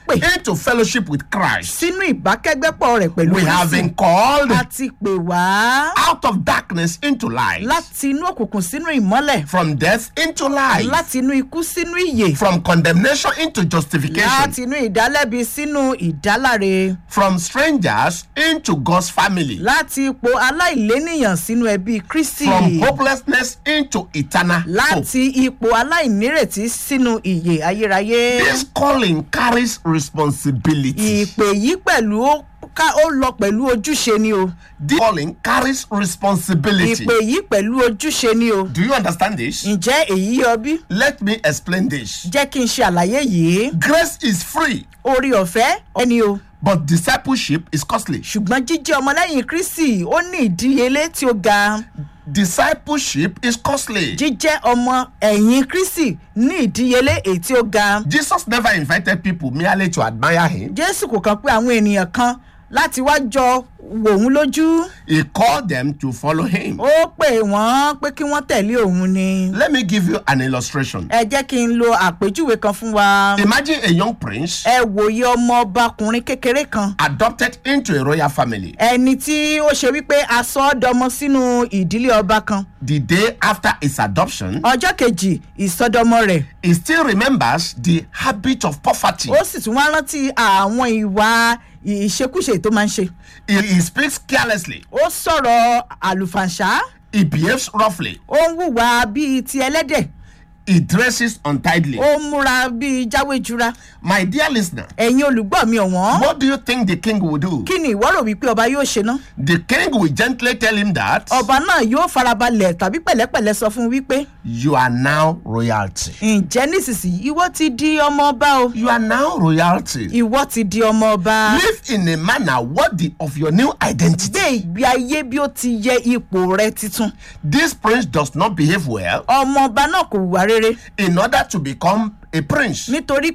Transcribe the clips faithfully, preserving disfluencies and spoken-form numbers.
pè into fellowship with Christ. sínú ìbákẹ́gbẹ́pọ̀ rẹ̀ pẹ̀lú We have Kristi. been called A ti pè wá out of darkness into light, láti inú òkùnkùn sínú ìmọ́lẹ̀, from death into life, láti inú ikú sínú ìyè, from condemnation into justification, láti inú ìdálẹ́bi sínú ìdáláre, from strangers into God's family, láti ipò aláìlénìyàn sínú ẹbí Kristi, from hopelessness into eternal hope. láti ipò aláìnírètí sínú ìyè ayérayé. This calling carries responsibility. Ìpè yìí pẹ̀lú ó ká ó lọ pẹ̀lú ojúṣe ni o. This calling carries responsibility. Ìpè yìí pẹ̀lú ojúṣe ni o. Do you understand this? Ǹjẹ́ èyí yọ bí? Let me explain this. Jẹ́ kí n ṣe àlàyé yìí. Grace is free, Orí ọ̀fẹ́ ẹni o. but discipleship is costly. Ṣùgbọ́n jíjẹ́ ọmọlẹ́yìn Kristi ó ní ìdíyelé tí ó ga. Discipleship is costly. Jíjẹ́ ọmọ ẹ̀yìn Kristi ní ìdíyelé èyí tí ó ga. Jesus never invited people merely to admire him. Jésù kò kàn pé àwọn ènìyàn kan láti wá jọ wò òun lójú. He called them to follow him. Ó pè wọ́n pé kí wọ́n tẹ̀lé òun ni. Let me give you an illustration. Ẹ jẹ́ kí n lo àpèjúwe kan fún wa. Imagine a young prince Ẹ wòye ọmọ ọbakùnrin kékeré kan. adopted into a royal family. Ẹni tí ó ṣe wípé a sọ ọ́ dọmọ sínú ìdílé ọba kan. The day after his adoption, Ọjọ́ kejì ìsọdọmọ rẹ̀. he still remembers the habit of poverty. Ó sì tún wá rántí àwọn ìwà ìṣekúṣe tó máa ń ṣe. He, he speaks carelessly. Ó sọ̀rọ̀ àlùfàǹṣá. He behaves roughly. Ó ń hùwà bíi ti ẹlẹ́dẹ̀. He dresses untidily. Ó ń múra bíi jáwéjura. My dear listener, Ẹ̀yin olùgbọ́ mi ọ̀wọ́n. what do you think the king will do? Kí ni ìwọ rò wípé ọba yóò ṣe ná? The king will gently tell him that Ọba náà yóò farabalẹ̀ tàbí pẹ̀lẹ́pẹ̀lẹ́ sọ fún un wípé you are now royalty. ǹjẹ́ nísinsìnyí ìwọ ti di ọmọ ọba o. You are now royalty. Ìwọ ti di ọmọ ọba. Live in a manner worthy of your new identity. Gbé ìgbé ayé bí ó ti yẹ ipò rẹ titun. This prince does not behave well Ọmọ ọba náà kò hùwà rere in order to become a prince. nítorí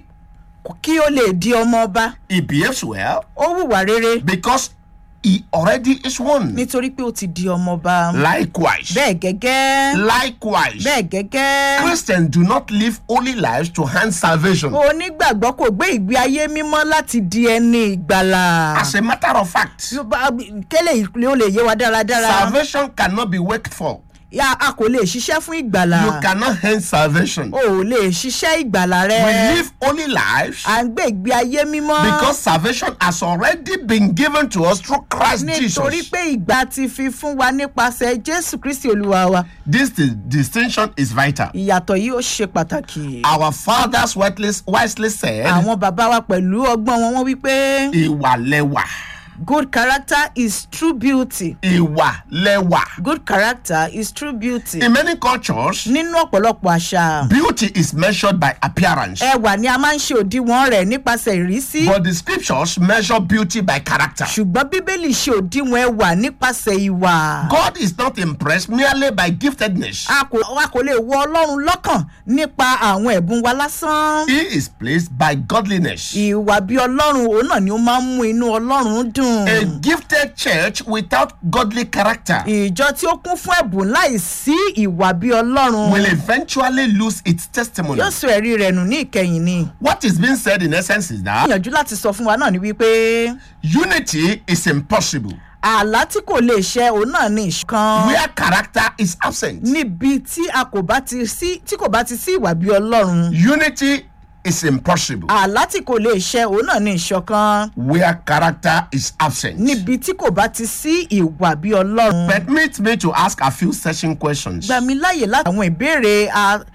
kí ó lè di ọmọ ọba. He behaves well Ó hùwà rere because he already is one. nítorí pé ó ti di ọmọ ọba. Likewise, Bẹ́ẹ̀ gẹ́gẹ́. likewise, Bẹ́ẹ̀ gẹ́gẹ́. Christians do not live holy lives to hand salvation. Onígbàgbọ́ kò gbé ìgbé ayé mímọ́ láti di ẹni ìgbàlà. As a matter of fact, Bí ó bá- Kélé ìpínlẹ̀ ó lè yé wa dáradára. salvation cannot be worked for. Ya a kò lè ṣiṣẹ́ fún ìgbàlà. You cannot hand salvation. O ò lè ṣiṣẹ́ ìgbàlà rẹ. We live holy lives À ń gbé ìgbé ayé mímọ́. because salvation has already been given to us through Christ Nítorí Jesus. pé ìgbà ti fi fún wa nípasẹ̀ Jésù Kristi Olúwa wa. This di- distinction is vital. Ìyàtọ̀ yìí ó ṣe pàtàkì. Our fathers wisely, wisely said, Àwọn bàbá wa pẹ̀lú ọgbọ́n wọn wọ́n wí pé Ìwà lẹwà. good character is true beauty. Ìwà lẹwà. Good character is true beauty. In many cultures, Nínú ọ̀pọ̀lọpọ̀ àṣà, beauty is measured by appearance. ẹwà ni a máa ń ṣe òdiwọ̀n rẹ̀ nípasẹ̀ ìrísí. But the scriptures measure beauty by character. Ṣùgbọ́n Bíbélì ṣe òdiwọ̀n ẹwà nípasẹ̀ ìwà. God is not impressed merely by giftedness. A kò a kò lè wọ Ọlọ́run lọ́kàn nípa àwọn ẹ̀bùn wa lásán. He is pleased by godliness. Ìwà bí Ọlọ́run òun náà ni ó máa ń mú inú Ọlọ́run dùn. A gifted church without godly character Ìjọ tí ó kún fún ẹ̀bùn láì sí ìwà bí Ọlọ́run will eventually lose its testimony. yóò sọ ẹ̀rí rẹ̀ nù ní ìkẹyìn ni. What is being said in essence is that Ìyànjú láti sọ fún wa náà ni wípé unity is impossible àlá tí kò lè ṣẹ òun náà ní ìṣọ̀kan. where character is absent. Níbi tí a kò bá ti sí tí kò bá ti sí ìwà bí Ọlọ́run. Unity is impossible Àlá tí kò lè ṣẹ òun náà ní ìṣọ̀kan. where character is absent. Níbi tí kò bá ti sí ìwà bí Ọlọ́run. Permit me to ask a few searching questions. Gbà mí láyè láti àwọn ìbéèrè a-